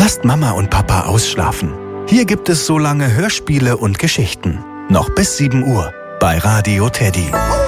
Lasst Mama und Papa ausschlafen. Hier gibt es so lange Hörspiele und Geschichten. Noch bis 7 Uhr bei Radio Teddy.